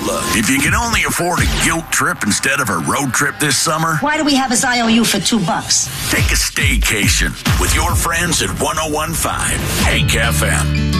Look, if you can only afford a guilt trip instead of a road trip this summer, why do we have his IOU for $2? take a staycation with your friends at 101.5 Hank FM.